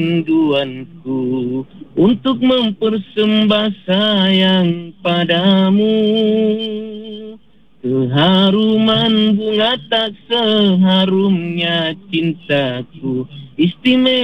kerinduanku untuk mempersembah sayang padamu. Keharuman bunga tak seharumnya cintaku, istimewa